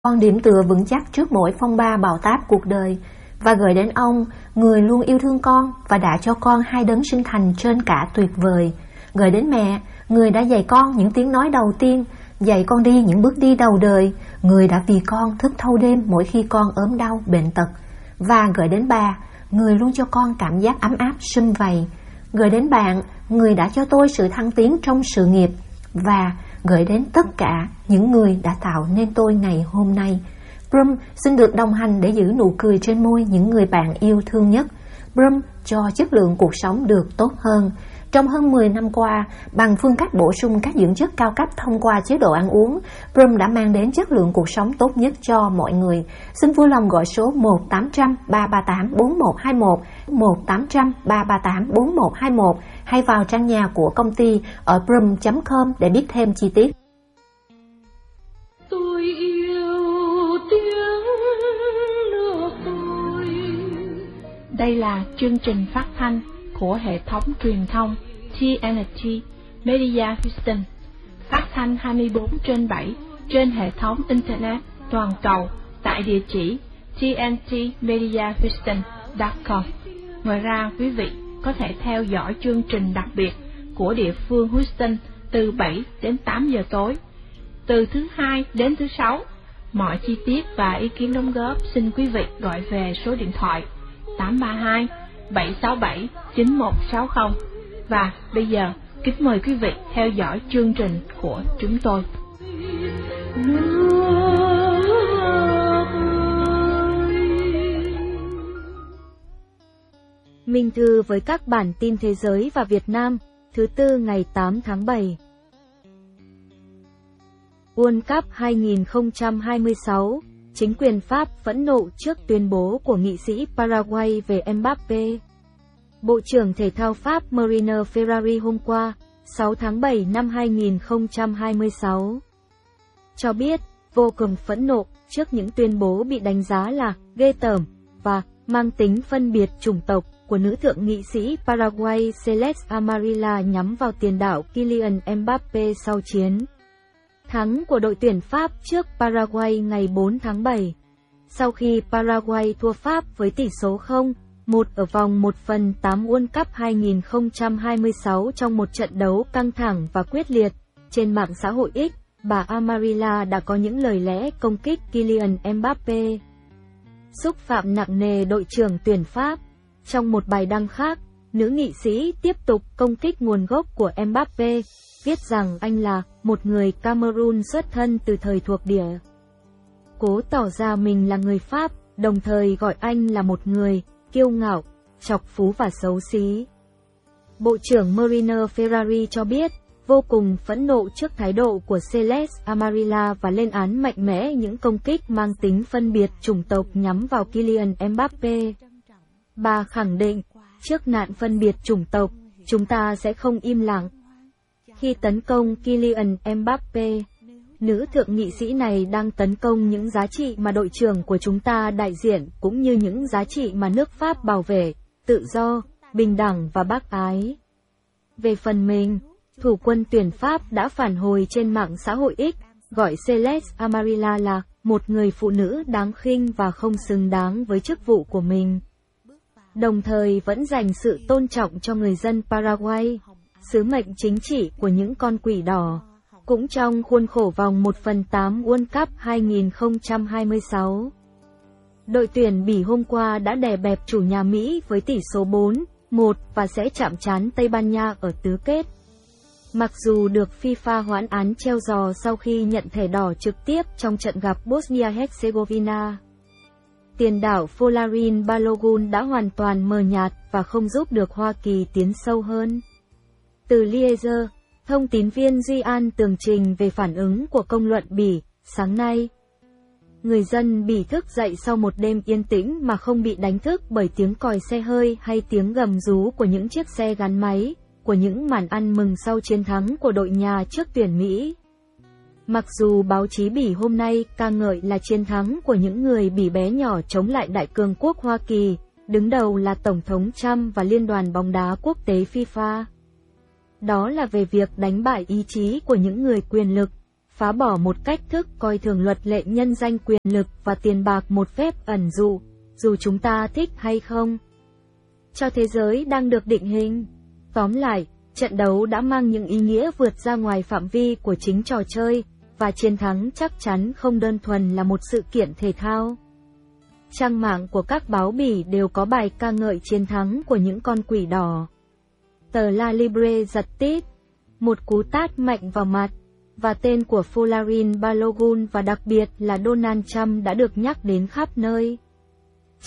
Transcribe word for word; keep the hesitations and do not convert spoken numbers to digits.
Con điểm tựa vững chắc trước mỗi phong ba bão táp cuộc đời, và gửi đến ông, người luôn yêu thương con và đã cho con hai đấng sinh thành trên cả tuyệt vời. Gửi đến mẹ, người đã dạy con những tiếng nói đầu tiên, dạy con đi những bước đi đầu đời, người đã vì con thức thâu đêm mỗi khi con ốm đau bệnh tật. Và gửi đến bà, người luôn cho con cảm giác ấm áp sum vầy. Gửi đến bạn, người đã cho tôi sự thăng tiến trong sự nghiệp. Và gửi đến tất cả những người đã tạo nên tôi ngày hôm nay. Brum xin được đồng hành để giữ nụ cười trên môi những người bạn yêu thương nhất. Brum cho chất lượng cuộc sống được tốt hơn. Trong hơn mười năm qua, bằng phương cách bổ sung các dưỡng chất cao cấp thông qua chế độ ăn uống, Brum đã mang đến chất lượng cuộc sống tốt nhất cho mọi người. Xin vui lòng gọi số một tám trăm ba ba tám bốn một hai một, một tám trăm ba ba tám bốn một hai một hay vào trang nhà của công ty ở brum chấm com để biết thêm chi tiết. Tôi yêu tiếng nước tôi. Đây là chương trình phát thanh của hệ thống truyền thông tê en tê Media Houston, phát thanh hai mươi bốn trên bảy trên hệ thống Internet toàn cầu tại địa chỉ t n t media houston chấm com. Ngoài ra, quý vị có thể theo dõi chương trình đặc biệt của địa phương Houston từ bảy đến tám giờ tối, từ thứ hai đến thứ sáu. Mọi chi tiết và ý kiến đóng góp xin quý vị gọi về số điện thoại tám ba hai bảy sáu bảy chín một sáu không. Và bây giờ, kính mời quý vị theo dõi chương trình của chúng tôi. Minh thư với các bản tin thế giới và Việt Nam, thứ tư ngày tám tháng bảy. World Cup hai không hai sáu, chính quyền Pháp phẫn nộ trước tuyên bố của nghị sĩ Paraguay về Mbappé. Bộ trưởng Thể thao Pháp Marine Ferrari hôm qua, sáu tháng bảy năm hai nghìn không trăm hai mươi sáu, cho biết vô cùng phẫn nộ trước những tuyên bố bị đánh giá là ghê tởm và mang tính phân biệt chủng tộc của nữ thượng nghị sĩ Paraguay Celeste Amarilla nhắm vào tiền đạo Kylian Mbappé sau chiến thắng của đội tuyển Pháp trước Paraguay ngày bốn tháng bảy. Sau khi Paraguay thua Pháp với tỷ số không một ở vòng một phần tám World Cup hai không hai sáu trong một trận đấu căng thẳng và quyết liệt, trên mạng xã hội X, bà Amarilla đã có những lời lẽ công kích Kylian Mbappé, xúc phạm nặng nề đội trưởng tuyển Pháp. Trong một bài đăng khác, nữ nghị sĩ tiếp tục công kích nguồn gốc của Mbappé, viết rằng anh là một người Cameroon xuất thân từ thời thuộc địa, cố tỏ ra mình là người Pháp, đồng thời gọi anh là một người kiêu ngạo, chọc phú và xấu xí. Bộ trưởng Marine Ferrari cho biết, vô cùng phẫn nộ trước thái độ của Celeste Amarilla và lên án mạnh mẽ những công kích mang tính phân biệt chủng tộc nhắm vào Kylian Mbappé. Bà khẳng định, trước nạn phân biệt chủng tộc, chúng ta sẽ không im lặng. Khi tấn công Kylian Mbappé, nữ thượng nghị sĩ này đang tấn công những giá trị mà đội trưởng của chúng ta đại diện cũng như những giá trị mà nước Pháp bảo vệ, tự do, bình đẳng và bác ái. Về phần mình, thủ quân tuyển Pháp đã phản hồi trên mạng xã hội X, gọi Celeste Amarilla là một người phụ nữ đáng khinh và không xứng đáng với chức vụ của mình. Đồng thời vẫn dành sự tôn trọng cho người dân Paraguay, sứ mệnh chính trị của những con quỷ đỏ. Cũng trong khuôn khổ vòng một phần tám World Cup hai không hai sáu, đội tuyển Bỉ hôm qua đã đè bẹp chủ nhà Mỹ với tỷ số bốn một và sẽ chạm trán Tây Ban Nha ở tứ kết. Mặc dù được FIFA hoãn án treo giò sau khi nhận thẻ đỏ trực tiếp trong trận gặp Bosnia-Herzegovina, tiền đạo Folarin Balogun đã hoàn toàn mờ nhạt và không giúp được Hoa Kỳ tiến sâu hơn. Từ Liège, thông tín viên Duy An tường trình về phản ứng của công luận Bỉ, sáng nay. Người dân Bỉ thức dậy sau một đêm yên tĩnh mà không bị đánh thức bởi tiếng còi xe hơi hay tiếng gầm rú của những chiếc xe gắn máy, của những màn ăn mừng sau chiến thắng của đội nhà trước tuyển Mỹ. Mặc dù báo chí Bỉ hôm nay ca ngợi là chiến thắng của những người Bỉ bé nhỏ chống lại đại cường quốc Hoa Kỳ, đứng đầu là Tổng thống Trump và Liên đoàn bóng đá quốc tế FIFA. Đó là về việc đánh bại ý chí của những người quyền lực, phá bỏ một cách thức coi thường luật lệ nhân danh quyền lực và tiền bạc một phép ẩn dụ, dù chúng ta thích hay không. Cho thế giới đang được định hình. Tóm lại, trận đấu đã mang những ý nghĩa vượt ra ngoài phạm vi của chính trò chơi, và chiến thắng chắc chắn không đơn thuần là một sự kiện thể thao. Trang mạng của các báo Bỉ đều có bài ca ngợi chiến thắng của những con quỷ đỏ. Tờ La Libre giật tít, một cú tát mạnh vào mặt, và tên của Folarin Balogun và đặc biệt là Donald Trump đã được nhắc đến khắp nơi.